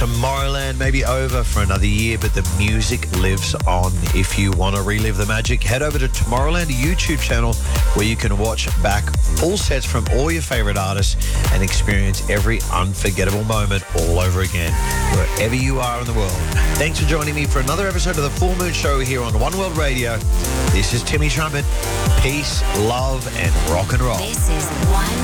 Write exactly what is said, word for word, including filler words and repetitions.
Tomorrowland may be over for another year, but the music lives on. If you want to relive the magic, head over to Tomorrowland YouTube channel where you can watch back full sets from all your favorite artists and experience every unforgettable moment all over again, wherever you are in the world. Thanks for joining me for another episode of the Full Moon Show here on One World Radio. This is Timmy Trumpet. Peace, love, and rock and roll. This is One